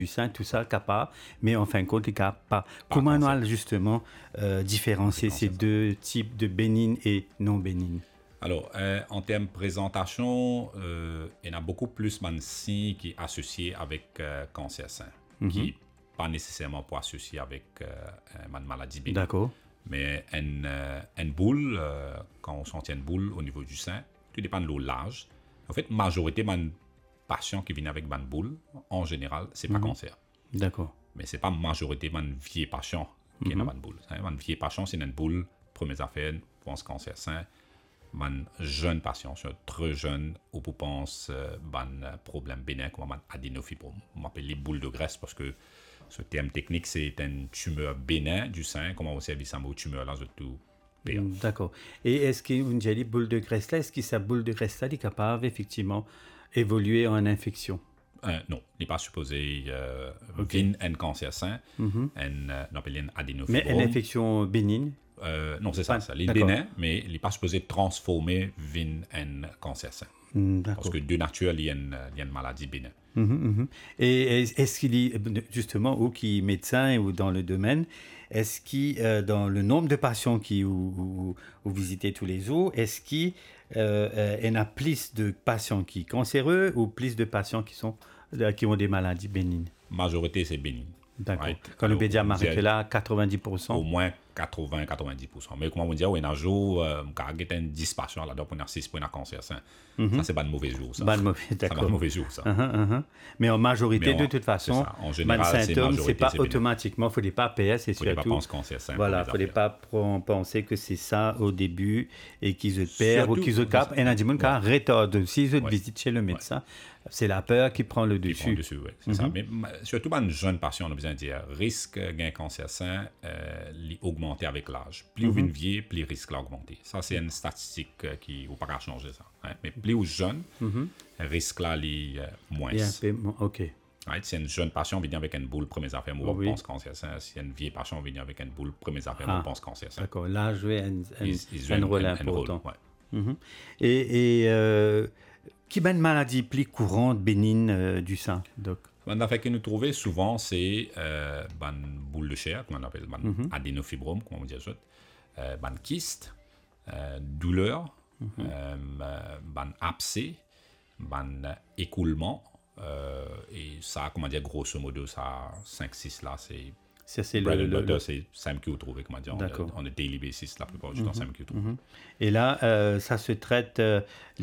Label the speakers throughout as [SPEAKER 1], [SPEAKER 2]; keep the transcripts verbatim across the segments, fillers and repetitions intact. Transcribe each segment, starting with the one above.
[SPEAKER 1] du sein, tout ça capable, mais en fin de compte, il est capable. Comment on a justement euh, différencier ces deux types de bénignes et non bénignes?
[SPEAKER 2] Alors, euh, en termes de présentation, euh, il y en a beaucoup plus de signes qui sont associés avec euh, cancer sein, mm-hmm. qui pas nécessairement pas associés avec euh, une maladie bénigne.
[SPEAKER 1] D'accord.
[SPEAKER 2] Mais une, euh, une boule, euh, quand on sent une boule au niveau du sein, tout dépend de l'âge. En fait, majorité des patients qui viennent avec une boule, en général, c'est pas mm-hmm. cancer.
[SPEAKER 1] D'accord.
[SPEAKER 2] Mais c'est pas majorité des vieux patients qui mm-hmm. ont une boule. Un vieux patient, c'est une boule, première affaire, pense cancer sein. Man jeune patient, très jeune, ou pour penser euh, ban problème bénin comme un adénofibrome. On appelle les boules de graisse parce que ce terme technique c'est une tumeur bénin du sein. Comment on service ça mot tumeur là, tout.
[SPEAKER 1] Mm, d'accord. Et est-ce qu'une dit boule de graisse là, est-ce que cette boule de graisse là est capable effectivement évoluer en infection?
[SPEAKER 2] Euh, non, il n'est pas supposé euh, okay. un cancer sein, mm-hmm. un, euh, on appelle un adénofibrome.
[SPEAKER 1] Mais une infection bénigne?
[SPEAKER 2] Euh, non, c'est ça, ça. Il est bénin, mais il n'est pas supposé transformer vers un cancer sein.
[SPEAKER 1] Mm,
[SPEAKER 2] parce que de nature, il y a une, il y a une maladie bénin.
[SPEAKER 1] Mm-hmm, mm-hmm. Et est-ce qu'il y justement, ou qui est médecin ou dans le domaine, est-ce qu'il, euh, dans le nombre de patients qui vous visitez tous les jours, est-ce qu'il euh, y en a plus de patients qui sont cancéreux ou plus de patients qui, sont, qui ont des maladies bénignes?
[SPEAKER 2] Majorité, c'est bénigne.
[SPEAKER 1] D'accord. Right. Quand le média m'arrête là, quatre-vingt-dix pour cent.
[SPEAKER 2] Au moins quatre-vingts à quatre-vingt-dix pour cent. Mais comment on dit, il y a un jour, il y a dix patients là-dedans pour six pour un cancer sein. Mm-hmm. Ça, c'est pas de mauvais jour. Ça,
[SPEAKER 1] pas de mauvais, d'accord.
[SPEAKER 2] Ça, pas de mauvais jour, ça.
[SPEAKER 1] Uh-huh, uh-huh. Mais en majorité, Mais on, de toute façon,
[SPEAKER 2] en général,
[SPEAKER 1] les symptômes, c'est pas automatiquement. Il ne faut pas P S et
[SPEAKER 2] faut
[SPEAKER 1] surtout.
[SPEAKER 2] Pas penser cancer sein.
[SPEAKER 1] Voilà, il ne faut pas penser que c'est ça au début et qu'ils se perdent ou qu'ils se capent. Et on a dit, qu'on rétorde. Si ils visitent chez le médecin, c'est la peur qui prend le dessus.
[SPEAKER 2] Qui prend le dessus, oui. C'est mm-hmm. ça. Mais surtout, dans une jeune patient, on a besoin de dire, risque d'un cancer sein euh, augmenter avec l'âge. Plus vous mm-hmm. vieillez, plus le risque l'augmenter. Ça, c'est une statistique euh, qui ne peut pas changer ça. Hein? Mais plus vous jeune, mm-hmm. le risque là, est euh, moins.
[SPEAKER 1] Yeah, OK.
[SPEAKER 2] Right? Si une jeune patient vient avec une boule, première affaire, on oui. pense cancer sein. Si une vieille patient vient avec une boule, première affaire, ah, on pense cancer sein.
[SPEAKER 1] D'accord. L'âge joue un, un, un rôle important.
[SPEAKER 2] Ouais.
[SPEAKER 1] Mm-hmm. Et. et euh, qui est une maladie plus courante, bénigne euh, du sein, doc?
[SPEAKER 2] Ben, fait que nous trouvons souvent, c'est euh, une boule de chair, qu'on appelle une mm-hmm. adénofibrome, comme on dit ça, euh, une kyste, euh, douleur, mm-hmm. euh, une abcès, un écoulement, euh, et ça, comment dire, grosso modo, ça, cinq six là, c'est.
[SPEAKER 1] Ça, c'est
[SPEAKER 2] le,
[SPEAKER 1] le, le...
[SPEAKER 2] c'est ça que vous trouvez, comment dire, on a daily basis, la plupart du temps, ça que vous trouvez.
[SPEAKER 1] Mm-hmm. Et là, euh, ça se traite, euh,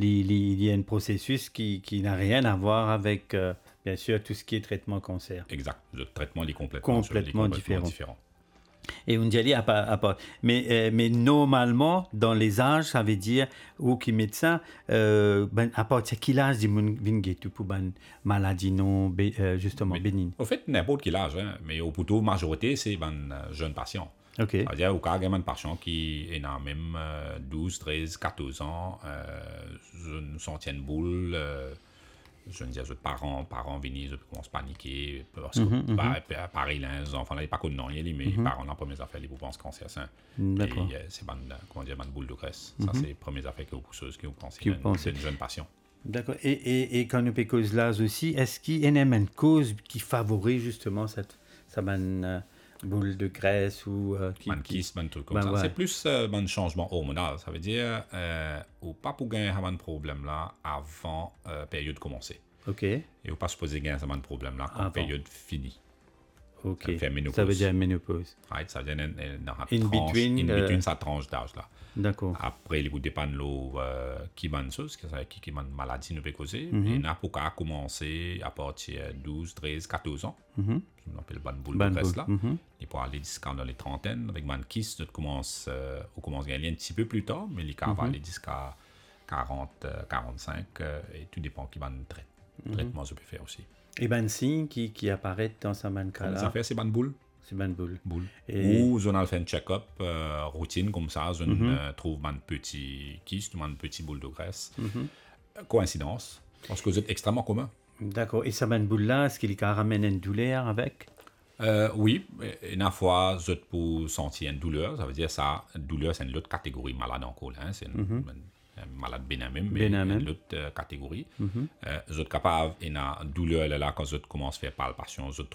[SPEAKER 1] il y a un processus qui, qui n'a rien à voir avec, euh, bien sûr, tout ce qui est traitement cancer.
[SPEAKER 2] Exact, le traitement est complètement,
[SPEAKER 1] complètement,
[SPEAKER 2] complètement
[SPEAKER 1] différent.
[SPEAKER 2] différent.
[SPEAKER 1] Et on dit à part, à part. Mais, euh, mais normalement, dans les âges, ça veut dire, ou qui médecin, euh, ben, à partir de quel âge dit vous pour une maladie non bé, euh, justement
[SPEAKER 2] mais,
[SPEAKER 1] bénigne?
[SPEAKER 2] En fait, n'importe quel âge, hein, mais au plutôt majorité, c'est un jeune patient.
[SPEAKER 1] OK.
[SPEAKER 2] C'est-à-dire, au cas où un patient qui est dans même euh, douze, treize, quatorze ans, euh, une centième boule, euh, je veux dire, les parents, parents viennent, ils commencent à paniquer, parce que,
[SPEAKER 1] mm-hmm,
[SPEAKER 2] bah, mm-hmm. pareil, là, les enfants, là, ils ne sont pas connus, mais mm-hmm. les parents, la première affaire, ils pensent cancer sein.
[SPEAKER 1] D'accord.
[SPEAKER 2] Et euh, c'est une, comment dire, une boule de graisse.
[SPEAKER 1] Mm-hmm.
[SPEAKER 2] Ça, c'est la première affaire que vous poussez, que vous pensez,
[SPEAKER 1] que vous pensez.
[SPEAKER 2] Une, une jeune patient.
[SPEAKER 1] D'accord. Et, et, et quand nous parlons de l'âge aussi, est-ce qu'il y a une cause qui favorise justement cette, cette bonne, boule de graisse ou euh,
[SPEAKER 2] qui, man kyste, man truc comme ben, ça. Ouais. C'est plus euh, un changement hormonal. Ça veut dire, euh, ou pas pour gagner un problème là avant la euh, période commencer.
[SPEAKER 1] OK.
[SPEAKER 2] Et ou pas supposé gagner un problème là quand la période finie.
[SPEAKER 1] OK.
[SPEAKER 2] Ça, fait
[SPEAKER 1] ça veut dire ménopause.
[SPEAKER 2] Right, ça veut dire dans la
[SPEAKER 1] in
[SPEAKER 2] tranche,
[SPEAKER 1] between,
[SPEAKER 2] in
[SPEAKER 1] euh...
[SPEAKER 2] between sa tranche d'âge là.
[SPEAKER 1] D'accord.
[SPEAKER 2] Après, il vous dépend de euh, qui m'a une chose, qui qui m'a une maladie nous peut causer.
[SPEAKER 1] Mm-hmm.
[SPEAKER 2] Et n'a pas commencer à partir de douze, treize, quatorze ans.
[SPEAKER 1] Mm-hmm.
[SPEAKER 2] On appelle bonne boule
[SPEAKER 1] bonne
[SPEAKER 2] de graisse là.
[SPEAKER 1] Mm-hmm.
[SPEAKER 2] Il peut aller jusqu'à dans les trentaines. Avec une kyste, on commence, euh, on commence à gagner un petit peu plus tard, mais il peut mm-hmm. aller jusqu'à quarante, quarante-cinq. Euh, et tout dépend qui va un trai- mm-hmm. traitement je peux faire aussi.
[SPEAKER 1] Et ben signe qui, qui apparaît dans sa manne là.
[SPEAKER 2] Ça fait c'est bonne boule.
[SPEAKER 1] C'est bonne boule.
[SPEAKER 2] boule. Et... Ou on a fait un check-up euh, routine comme ça, on mm-hmm. euh, trouve un petit kyste, un petit boule de graisse. Mm-hmm. Coïncidence, parce que c'est extrêmement commun.
[SPEAKER 1] D'accord. Et cette bonne boule là, est-ce qu'il ramène une douleur avec?
[SPEAKER 2] Euh, oui, une fois, je peux sentir une douleur. Ça veut dire ça, une douleur, c'est une autre catégorie malade encore. Hein? C'est une,
[SPEAKER 1] mm-hmm.
[SPEAKER 2] une, une malade bénin même, mais
[SPEAKER 1] Bénin
[SPEAKER 2] une autre euh, catégorie.
[SPEAKER 1] Mm-hmm.
[SPEAKER 2] Euh, je suis capable, une douleur là, quand je commence à faire palpation, je